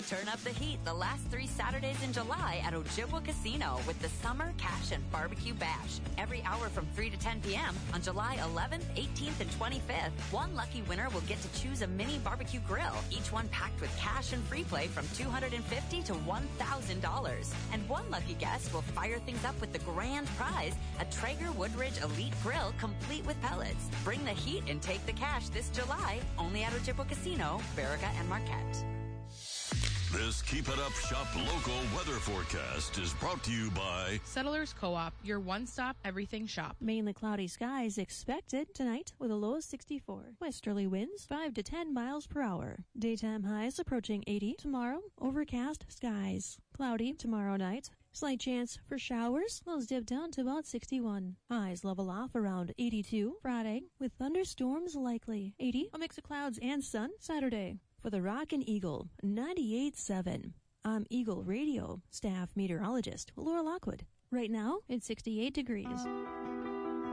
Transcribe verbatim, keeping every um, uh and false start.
Turn up the heat the last three Saturdays in July at Ojibwa Casino with the Summer Cash and Barbecue Bash. Every hour from three to ten p.m. on July eleventh, eighteenth, and twenty-fifth. One lucky winner will get to choose a mini barbecue grill, each one packed with cash and free play from two hundred fifty dollars to one thousand dollars. And one lucky guest will fire things up with the grand prize, a Traeger Woodridge Elite Grill complete with pellets. Bring the heat and take the cash this July, only at Ojibwa Casino, Baraga, and Marquette. This Keep It Up Shop local weather forecast is brought to you by Settlers Co-op, your one-stop everything shop. Mainly cloudy skies expected tonight with a low of sixty-four. Westerly winds five to ten miles per hour. Daytime highs approaching eighty. Tomorrow, overcast skies. Cloudy tomorrow night. Slight chance for showers. Lows dip down to about sixty-one. Highs level off around eighty-two. Friday, with thunderstorms likely. eighty. A mix of clouds and sun. Saturday. For the Rockin' Eagle, ninety-eight point seven. I'm Eagle Radio staff meteorologist Laura Lockwood. Right now, it's sixty-eight degrees.